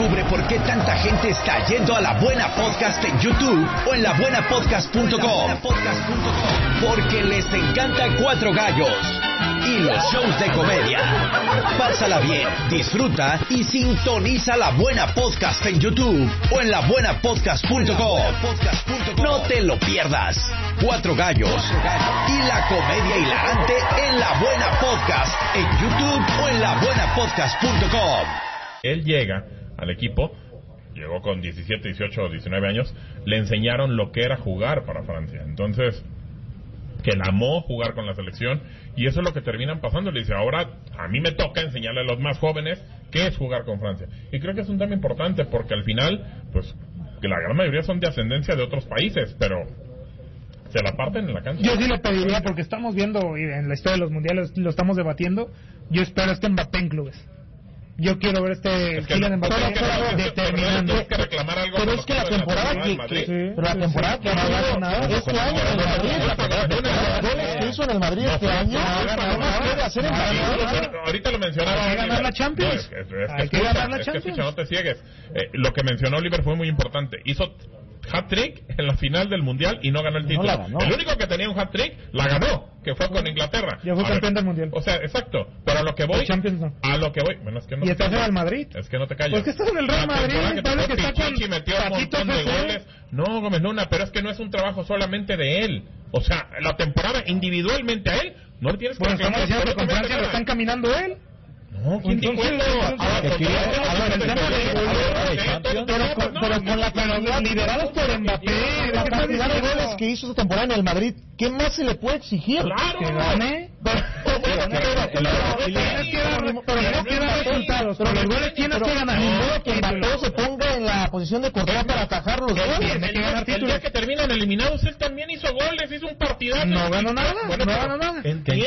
Descubre por qué tanta gente está yendo a La Buena Podcast en YouTube o en labuenapodcast.com. Porque les encanta Cuatro Gallos y los shows de comedia. Pásala bien, disfruta y sintoniza La Buena Podcast en YouTube o en labuenapodcast.com. No te lo pierdas. Cuatro Gallos y la comedia hilarante en La Buena Podcast en YouTube o en labuenapodcast.com. Él llega al equipo, llegó con 17, 18 o 19 años, le enseñaron lo que era jugar para Francia. Entonces, que él amó jugar con la selección, y eso es lo que terminan pasando. Le dice, ahora a mí me toca enseñarle a los más jóvenes qué es jugar con Francia. Y creo que es un tema importante, porque al final, pues, que la gran mayoría son de ascendencia de otros países, pero se la parten en la cancha. Yo sí le pediría, porque estamos viendo, y en la historia de los mundiales lo estamos debatiendo, yo espero Mbappé en clubes. Yo quiero ver Kylian Mbappé determinando. Tienes que reclamar algo. Pero es que la temporada que la temporada que no ha nada este año en el Madrid, los que hizo en el Madrid este año, puede hacer en ahorita lo mencionaba. Hay que ganar la Champions. Hay que ganar la Champions. No te ciegues. Lo que mencionó Oliver fue muy importante. Hizo hat-trick en la final del Mundial y no ganó el título. El único que tenía un hat-trick la ganó, que fue con Inglaterra. Ya fue campeón del Mundial. O sea, exacto. Pero a lo que voy, a lo que voy, bueno, es que no. Y estás en el Madrid. Es que no te calles. Pues que estás en el Real Madrid, sabes que está con metió un montón de goles. No, Gómez Luna, pero es que no es un trabajo solamente de él. O sea, la temporada individualmente a él no le tienes que. Bueno, estamos diciendo que con Francia lo están caminando él. No, ¿quién dijo eso? Pero con la cantidad liderados por Mbappé, la cantidad de goles que hizo esta temporada en el Madrid, ¿qué más se le puede exigir? Claro, que gane. Pero que dar resultados. Pero los goles tienes que ganar. Que Mbappé se ponga en la posición de corredor para atajar los goles. Tiene que ganar títulos. El día que terminan eliminados, él también hizo goles, hizo un partidazo. No ganó nada, no ganó nada.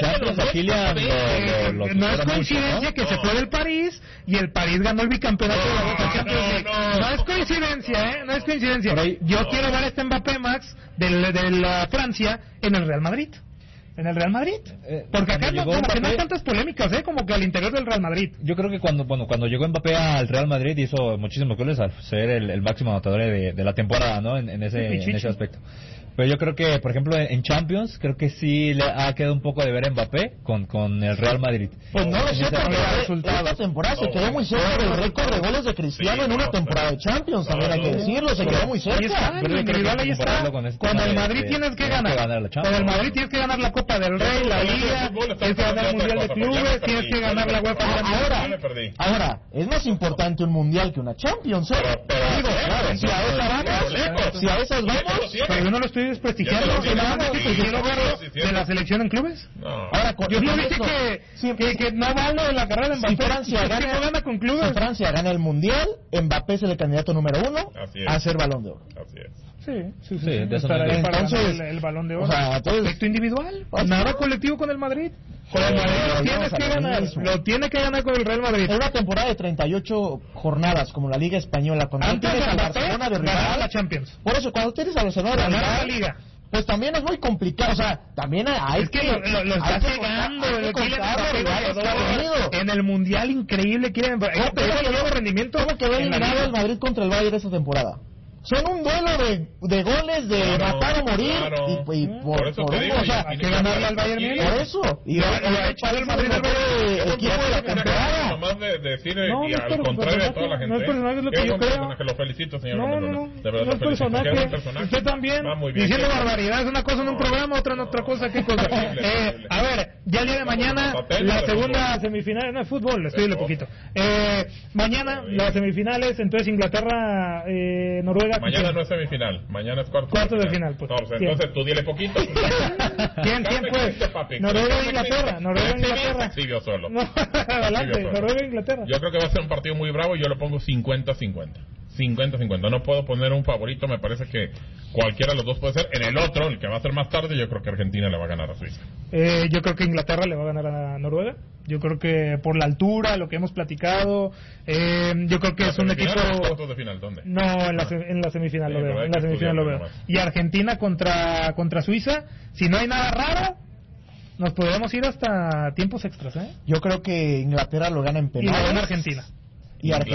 No es coincidencia que se fue del París y el París ganó el bicampeonato de la Champions League. No es coincidencia, no es coincidencia. Yo quiero ver a Mbappé, Max, de la Francia en el Real Madrid. En el Real Madrid, porque acá como que no hay tantas polémicas, como que al interior del Real Madrid. Yo creo que cuando llegó Mbappé al Real Madrid hizo muchísimos goles al ser el máximo anotador de la temporada, ¿no? En ese aspecto. Pero yo creo que, por ejemplo, en Champions, creo que sí le ha quedado un poco de ver a Mbappé con el Real Madrid. Pues no lo sé, porque esta temporada se quedó muy cerca del récord de goles de Cristiano en una temporada de Champions, también hay que decirlo, se quedó muy cerca. Ahí está, en individual ahí está. Con el Madrid tienes que ganar. Con el Madrid tienes que ganar la Copa del Rey, la Liga, tienes que ganar el Mundial de Clubes, tienes que ganar la UEFA. Ahora, es más importante un Mundial que una Champions, Digo, claro, si a esas vamos, pero yo no lo estoy desprestigiando, quiero verlo de la selección en clubes. Ahora, yo no dije que no vale de la carrera de Mbappé. Si Francia gana con clubes, si Francia gana el Mundial, Mbappé es el candidato número 1 a ser Balón de Oro. Así es. Sí, entonces el Balón de Oro. O sea, aspecto individual, nada colectivo con el Madrid. Con el Madrid tienes que ganar, lo tiene que ganar con el Real Madrid. En una temporada de 38 jornadas como la Liga Española, cuando antes tienes al Barcelona de rival, la Champions. Por eso, cuando tienes al Barcelona de rival, la Liga, pues también es muy complicado, o sea, también hay es que lo está cegando, en el Mundial increíble quieren rendimiento. ¿Cómo quedó eliminado el Madrid contra el Bayern esta temporada? Son un duelo de goles, de matar o morir, y por eso digo, o sea, hay que ganarle al Bayern Múnich. Por eso, y ha echado el Madrid el equipo de la temporada. Nomás de decir, y al contrario de toda la gente. No es personaje, es lo que yo creo. Que lo felicito, señor. No es personaje. Usted también, diciendo barbaridades, una cosa en un programa, otra en otra cosa, ¿qué cosa? A ver, ya el día de mañana, la segunda semifinal, no es fútbol, estoy de poquito. Mañana, las semifinales, entonces Inglaterra, Noruega. Mañana no es semifinal, mañana es cuarto de final. Pues. No, o sea, entonces tú dile poquito. ¿Quién pues? Noruega e Inglaterra. Exhibió solo. Adelante, Noruega e Inglaterra. Yo creo que va a ser un partido muy bravo y yo lo pongo 50-50. 50-50. No puedo poner un favorito, me parece que cualquiera de los dos puede ser. En el otro, el que va a ser más tarde, yo creo que Argentina le va a ganar a Suiza. Yo creo que Inglaterra le va a ganar a Noruega. Yo creo que por la altura, lo que hemos platicado, yo creo que es un equipo... ¿Cuartos de final? ¿Dónde? No, en la semifinal lo veo. En la semifinal lo veo. Y Argentina contra Suiza, si no hay nada raro, nos podríamos ir hasta tiempos extras, ¿eh? Yo creo que Inglaterra lo gana en penales. Y lo gana Argentina. Y Argentina